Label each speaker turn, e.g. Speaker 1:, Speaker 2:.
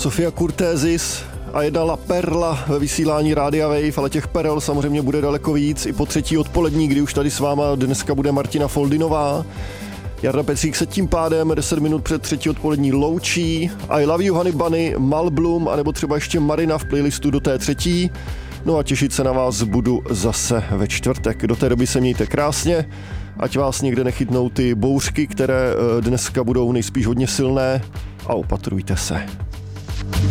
Speaker 1: Sofia Kurtézis a jedna La Perla ve vysílání Rádia Wave, ale těch perel samozřejmě bude daleko víc i po třetí odpolední, kdy už tady s váma dneska bude Martina Foldinová. Jarda Pecík se tím pádem 10 minut před třetí odpolední loučí. I Love You Honey Bunny, Malblum, anebo třeba ještě Marina v playlistu do té třetí. No a těšit se na vás budu zase ve čtvrtek. Do té doby se mějte krásně, ať vás někde nechytnou ty bouřky, které dneska budou nejspíš hodně silné, a opatrujte se.